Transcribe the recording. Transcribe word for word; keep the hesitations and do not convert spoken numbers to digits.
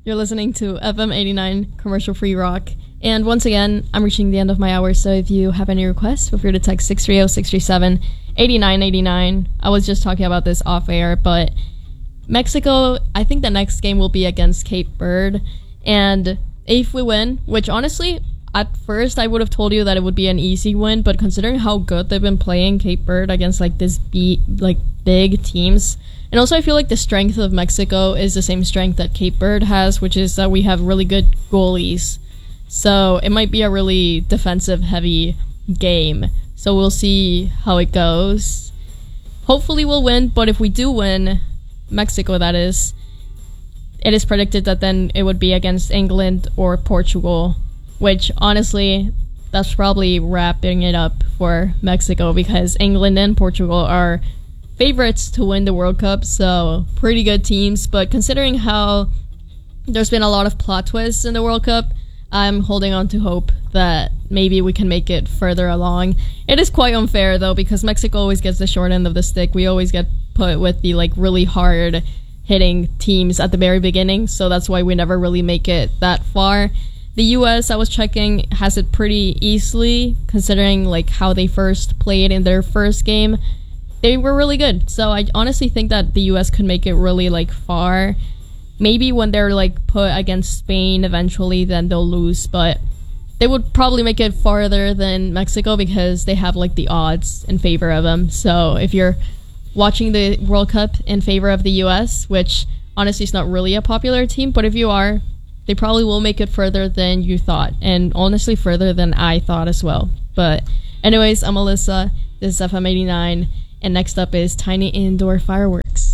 You're listening to F M eighty-nine Commercial Free Rock. And once again, I'm reaching the end of my hour, so if you have any requests, feel free to text six three zero, six three seven, eight nine eight nine. I was just talking about this off air, but Mexico, I think the next game will be against Cape Verde. And if we win, which honestly, at first I would have told you that it would be an easy win, but considering how good they've been playing Cape Verde against like this be like big teams, and also I feel like the strength of Mexico is the same strength that Cape Verde has, which is that we have really good goalies. So it might be a really defensive heavy game. So we'll see how it goes. Hopefully we'll win, but if we do win, Mexico that is, it is predicted that then it would be against England or Portugal, which honestly, that's probably wrapping it up for Mexico because England and Portugal are favorites to win the World Cup, so pretty good teams. But considering how there's been a lot of plot twists in the World Cup, I'm holding on to hope that maybe we can make it further along. It is quite unfair though because Mexico always gets the short end of the stick. We always get put with the like really hard hitting teams at the very beginning, so that's why we never really make it that far. The U S, I was checking, has it pretty easily considering like how they first played in their first game. They were really good, so I honestly think that the U S could make it really like far. Maybe when they're like put against Spain eventually, then they'll lose, but they would probably make it farther than Mexico because they have like the odds in favor of them. So if you're watching the World Cup in favor of the U S, which honestly is not really a popular team, but if you are, they probably will make it further than you thought, and honestly further than I thought as well. But anyways, I'm Alyssa, this is F M eighty-nine, and next up is Tiny Indoor Fireworks.